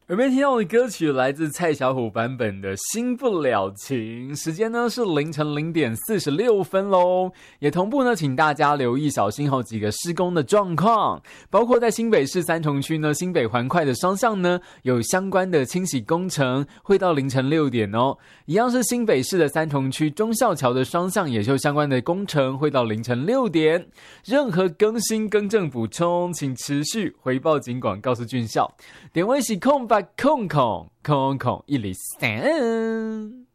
耳边听到的歌曲来自蔡小虎版本的《新不了情》，时间呢是凌晨0点46分咯。也同步呢，请大家留意小心几个施工的状况，包括在新北市三重区呢，新北环快的双向呢有相关的清洗工程，会到凌晨6点哦。一样是新北市的三重区忠孝桥的双向也就相关的工程，会到凌晨6点。任何更新更正补充，请持续回报警广告诉俊孝。点位是空白空103。